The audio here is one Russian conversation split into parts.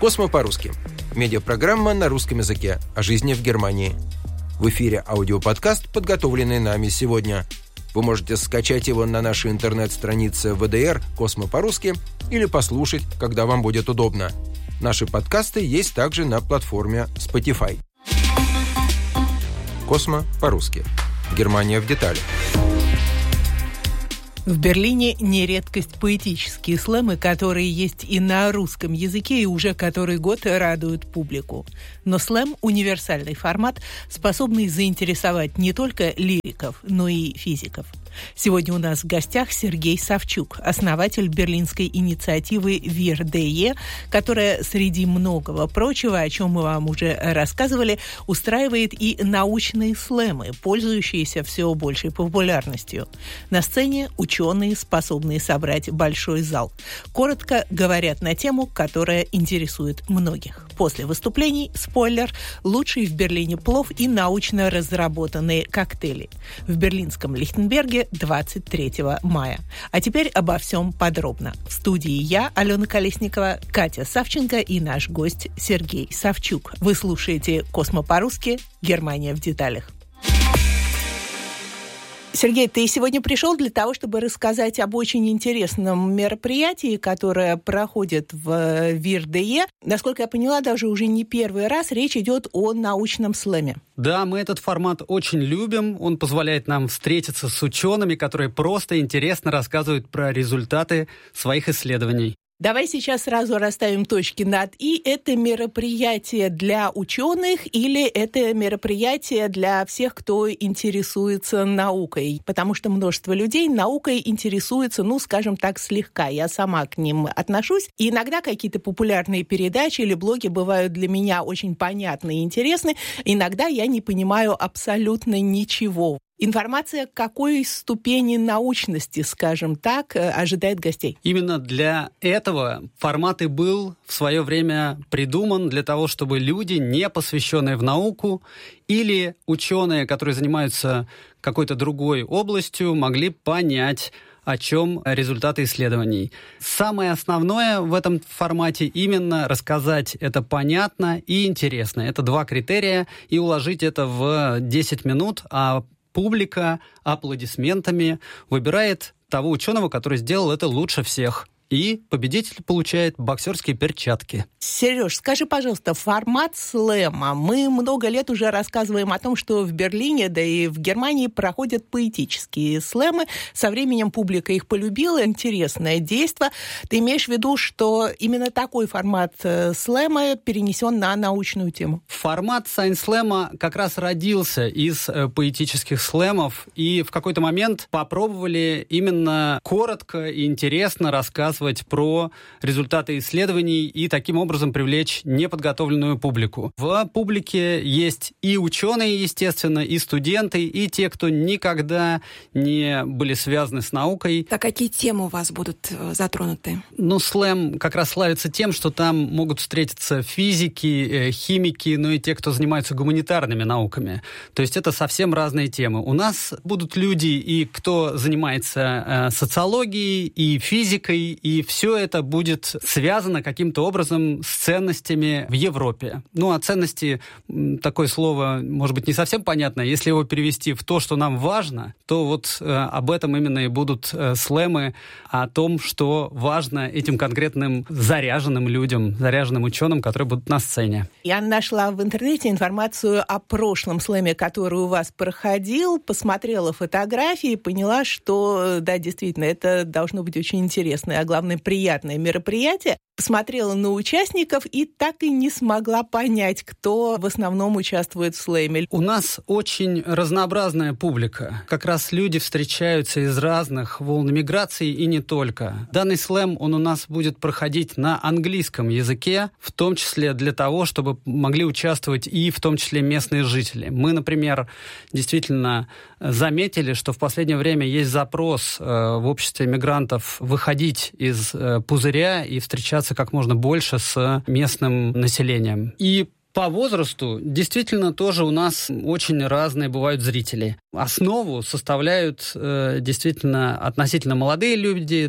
«Космо по-русски» – медиапрограмма на русском языке о жизни в Германии. В эфире аудиоподкаст, подготовленный нами сегодня. Вы можете скачать его на нашей интернет-странице ВДР «Космо по-русски» или послушать, когда вам будет удобно. Наши подкасты есть также на платформе Spotify. «Космо по-русски». Германия в деталях. В Берлине не редкость поэтические слэмы, которые есть и на русском языке, и уже который год радуют публику. Но слэм – универсальный формат, способный заинтересовать не только лириков, но и физиков. Сегодня у нас в гостях Сергей Савчук, основатель берлинской инициативы Wir.de, которая, среди многого прочего, о чем мы вам уже рассказывали, устраивает и научные слэмы, пользующиеся все большей популярностью. На сцене ученые, способные собрать большой зал. Коротко говорят на тему, которая интересует многих. После выступлений, спойлер, лучший в Берлине плов и научно разработанные коктейли. В берлинском Лихтенберге 23 мая. А теперь обо всем подробно. В студии я, Алена Колесникова, Катя Савченко и наш гость Сергей Савчук. Вы слушаете «Космо по-русски. Германия в деталях». Сергей, ты сегодня пришел для того, чтобы рассказать об очень интересном мероприятии, которое проходит в Wir.de. Насколько я поняла, даже уже не первый раз речь идет о научном слэме. Да, мы этот формат очень любим. Он позволяет нам встретиться с учеными, которые просто интересно рассказывают про результаты своих исследований. Давай сейчас сразу расставим точки над «и». Это мероприятие для ученых или это мероприятие для всех, кто интересуется наукой? Потому что множество людей наукой интересуется, скажем так, слегка. Я сама к ним отношусь. И иногда какие-то популярные передачи или блоги бывают для меня очень понятны и интересны. Иногда я не понимаю абсолютно ничего. Информация какой ступени научности, скажем так, ожидает гостей? Именно для этого формат и был в свое время придуман, для того, чтобы люди, не посвященные в науку, или ученые, которые занимаются какой-то другой областью, могли понять, о чем результаты исследований. Самое основное в этом формате именно рассказать это понятно и интересно. Это два критерия, и уложить это в 10 минут, а публика аплодисментами выбирает того ученого, который сделал это лучше всех. И победитель получает боксерские перчатки. Сереж, скажи, пожалуйста, формат слэма. Мы много лет уже рассказываем о том, что в Берлине, да и в Германии проходят поэтические слэмы. Со временем публика их полюбила. Интересное действо. Ты имеешь в виду, что именно такой формат слэма перенесен на научную тему? Формат сайнс-слэма как раз родился из поэтических слэмов. И в какой-то момент попробовали именно коротко и интересно рассказывать про результаты исследований и таким образом привлечь неподготовленную публику. В публике есть и ученые, естественно, и студенты, и те, кто никогда не были связаны с наукой. А какие темы у вас будут затронуты? Слэм как раз славится тем, что там могут встретиться физики, химики, и те, кто занимаются гуманитарными науками. То есть это совсем разные темы. У нас будут люди, и кто занимается социологией, и физикой, и все это будет связано каким-то образом с ценностями в Европе. А ценности, такое слово, может быть, не совсем понятно. Если его перевести в то, что нам важно, то об этом именно и будут слэмы, о том, что важно этим конкретным заряженным людям, заряженным ученым, которые будут на сцене. Я нашла в интернете информацию о прошлом слэме, который у вас проходил, посмотрела фотографии, поняла, что, да, действительно, это должно быть очень интересно, а главное, приятное мероприятие. Посмотрела на участников и так и не смогла понять, кто в основном участвует в слэме. У нас очень разнообразная публика. Как раз люди встречаются из разных волн миграции и не только. Данный слэм, он у нас будет проходить на английском языке, в том числе для того, чтобы могли участвовать и в том числе местные жители. Мы, например, действительно заметили, что в последнее время есть запрос в обществе мигрантов выходить из пузыря и встречаться как можно больше с местным населением. И По возрасту действительно тоже у нас очень разные бывают зрители. Основу составляют действительно относительно молодые люди,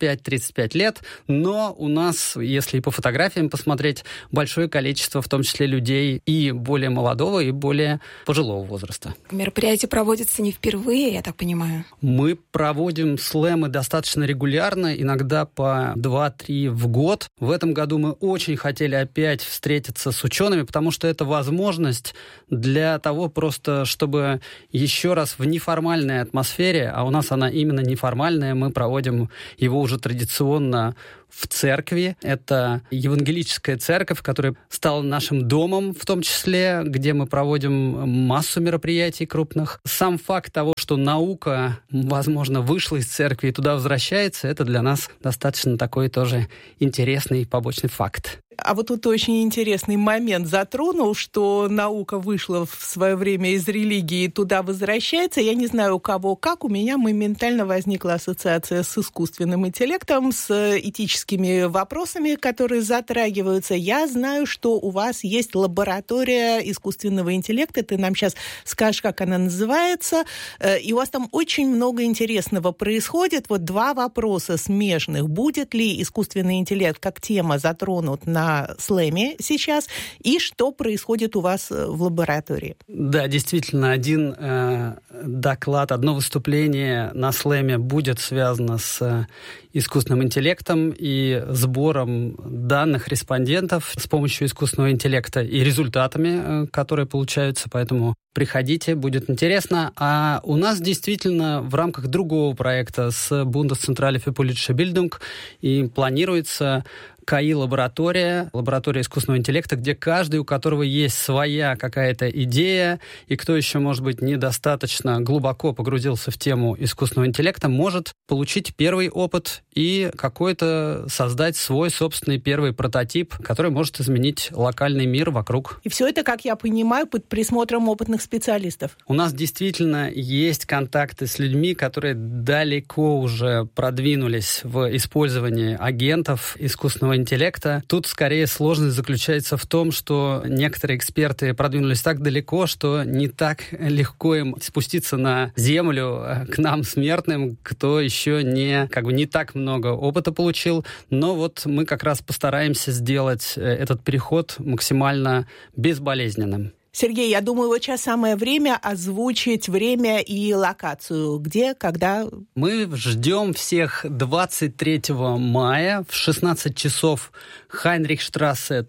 25-35 лет, но у нас, если и по фотографиям посмотреть, большое количество, в том числе людей и более молодого, и более пожилого возраста. Мероприятие проводится не впервые, я так понимаю. Мы проводим слэмы достаточно регулярно, иногда по 2-3 в год. В этом году мы очень хотели опять встретиться с учеными, потому что это возможность для того просто, чтобы еще раз в неформальной атмосфере, а у нас она именно неформальная, мы проводим его уже традиционно в церкви. Это евангелическая церковь, которая стала нашим домом, в том числе, где мы проводим массу мероприятий крупных. Сам факт того, что наука, возможно, вышла из церкви и туда возвращается, это для нас достаточно такой тоже интересный побочный факт. А вот тут очень интересный момент затронул, что наука вышла в свое время из религии и туда возвращается. Я не знаю, у кого как, у меня моментально возникла ассоциация с искусственным интеллектом, с этическими вопросами, которые затрагиваются. Я знаю, что у вас есть лаборатория искусственного интеллекта. Ты нам сейчас скажешь, как она называется. И у вас там очень много интересного происходит. Вот 2 вопроса смежных. Будет ли искусственный интеллект как тема затронут на слэме сейчас, и что происходит у вас в лаборатории? Да, действительно, один доклад, одно выступление на слэме будет связано с искусственным интеллектом и сбором данных респондентов с помощью искусственного интеллекта и результатами, которые получаются, поэтому приходите, будет интересно. А у нас действительно в рамках другого проекта с Bundeszentrale für politische Bildung и планируется КАИ-лаборатория, лаборатория искусственного интеллекта, где каждый, у которого есть своя какая-то идея, и кто еще, может быть, недостаточно глубоко погрузился в тему искусственного интеллекта, может получить первый опыт и какой-то создать свой собственный первый прототип, который может изменить локальный мир вокруг. И все это, как я понимаю, под присмотром опытных специалистов. У нас действительно есть контакты с людьми, которые далеко уже продвинулись в использовании агентов искусственного интеллекта. Тут скорее сложность заключается в том, что некоторые эксперты продвинулись так далеко, что не так легко им спуститься на землю к нам, смертным, кто еще не так много опыта получил. Но вот мы как раз постараемся сделать этот переход максимально безболезненным. Сергей, я думаю, вот сейчас самое время озвучить время и локацию. Где, когда? Мы ждем всех 23 мая в 16 часов Хайнрихштрассе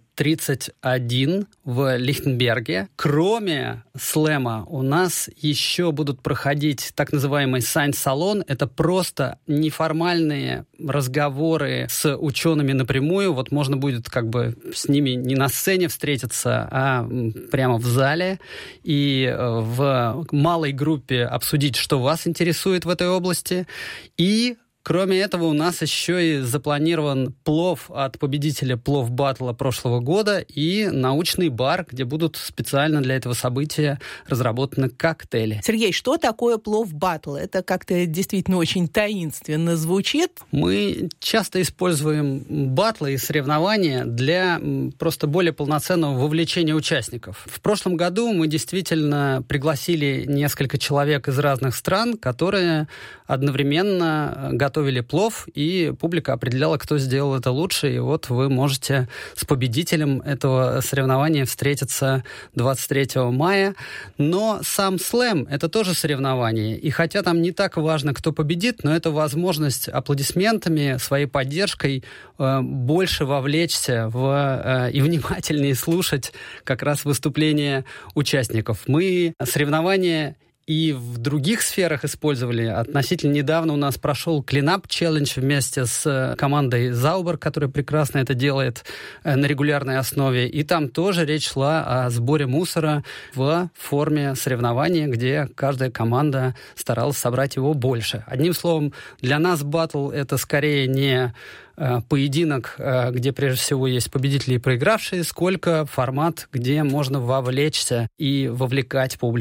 31 в Лихтенберге. Кроме слэма у нас еще будут проходить так называемый сайнс-салон. Это просто неформальные разговоры с учеными напрямую. Вот можно будет с ними не на сцене встретиться, а прямо в зале и в малой группе обсудить, что вас интересует в этой области. И кроме этого, у нас еще и запланирован плов от победителя плов-баттла прошлого года и научный бар, где будут специально для этого события разработаны коктейли. Сергей, что такое плов-баттл? Это как-то действительно очень таинственно звучит. Мы часто используем баттлы и соревнования для просто более полноценного вовлечения участников. В прошлом году мы действительно пригласили несколько человек из разных стран, которые одновременно готовили плов, и публика определяла, кто сделал это лучше. И вот вы можете с победителем этого соревнования встретиться 23 мая. Но сам слэм — это тоже соревнование. И хотя там не так важно, кто победит, но это возможность аплодисментами, своей поддержкой больше вовлечься и внимательнее слушать как раз выступления участников. Мы соревнования и в других сферах использовали. Относительно недавно у нас прошел Cleanup Challenge вместе с командой Zauber, которая прекрасно это делает на регулярной основе. И там тоже речь шла о сборе мусора в форме соревнования, где каждая команда старалась собрать его больше. Одним словом, для нас баттл — это скорее не поединок, где прежде всего есть победители и проигравшие, сколько формат, где можно вовлечься и вовлекать публику.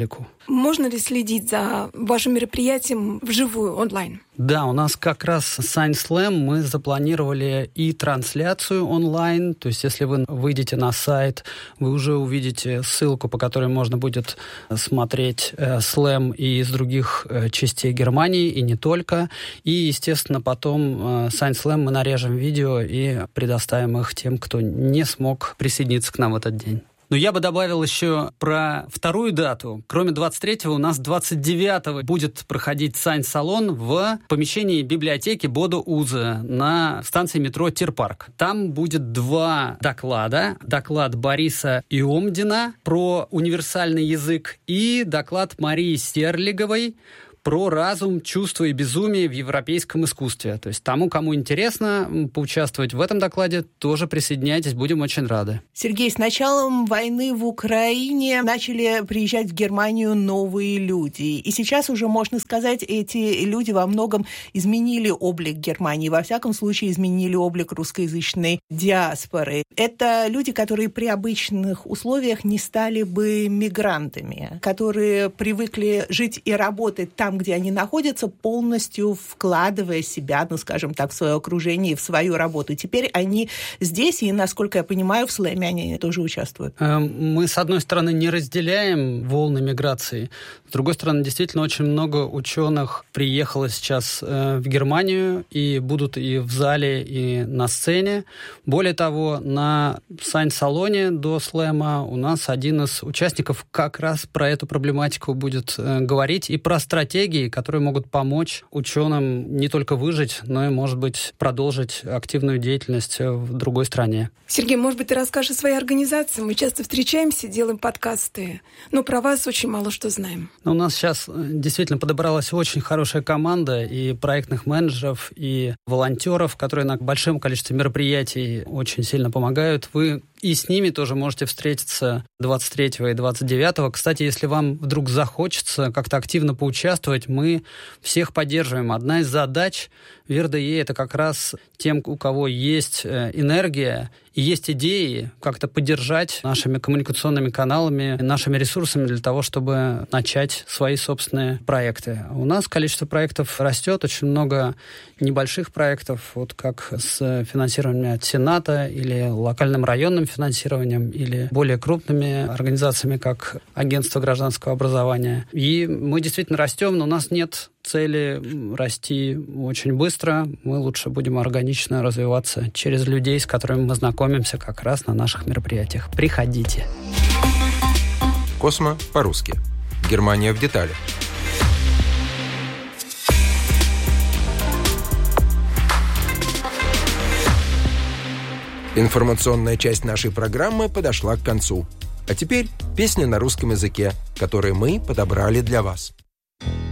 Можно ли следить за вашим мероприятием вживую, онлайн? Да, у нас как раз Science Slam мы запланировали и трансляцию онлайн, то есть если вы выйдете на сайт, вы уже увидите ссылку, по которой можно будет смотреть слэм и из других частей Германии, и не только. И, естественно, потом Science Slam мы нарежем видео и предоставим их тем, кто не смог присоединиться к нам в этот день. Но я бы добавил еще про вторую дату. Кроме 23-го, у нас 29-го будет проходить Science-салон в помещении библиотеки Бодо Узе на станции метро Тирпарк. Там будет 2 доклада. Доклад Бориса Иомдина про универсальный язык и доклад Марии Стерлиговой про разум, чувство и безумие в европейском искусстве. То есть тому, кому интересно поучаствовать в этом докладе, тоже присоединяйтесь, будем очень рады. Сергей, с началом войны в Украине начали приезжать в Германию новые люди. И сейчас уже, можно сказать, эти люди во многом изменили облик Германии. Во всяком случае, изменили облик русскоязычной диаспоры. Это люди, которые при обычных условиях не стали бы мигрантами, которые привыкли жить и работать там, где они находятся, полностью вкладывая себя, скажем так, в свое окружение и в свою работу. Теперь они здесь, и, насколько я понимаю, в слэме они тоже участвуют. Мы, с одной стороны, не разделяем волны миграции. С другой стороны, действительно, очень много ученых приехало сейчас в Германию и будут и в зале, и на сцене. Более того, на Science-салоне до слэма у нас один из участников как раз про эту проблематику будет говорить и про стратегии, которые могут помочь ученым не только выжить, но и, может быть, продолжить активную деятельность в другой стране. Сергей, может быть, ты расскажешь о своей организации? Мы часто встречаемся, делаем подкасты, но про вас очень мало что знаем. У нас сейчас действительно подобралась очень хорошая команда и проектных менеджеров, и волонтеров, которые на большом количестве мероприятий очень сильно помогают. Вы и с ними тоже можете встретиться 23 и 29. Кстати, если вам вдруг захочется как-то активно поучаствовать, мы всех поддерживаем. Одна из задач ВИР-ДЕ — это как раз тем, у кого есть энергия и есть идеи, как-то поддержать нашими коммуникационными каналами, нашими ресурсами для того, чтобы начать свои собственные проекты. У нас количество проектов растет, очень много небольших проектов, вот как с финансированием от Сената или локальным районным финансированием, или более крупными организациями, как Агентство гражданского образования. И мы действительно растем, но у нас нет цели расти очень быстро. Мы лучше будем органично развиваться через людей, с которыми мы знакомимся как раз на наших мероприятиях. Приходите. Космо по-русски. Германия в деталях. Информационная часть нашей программы подошла к концу. А теперь песня на русском языке, которую мы подобрали для вас.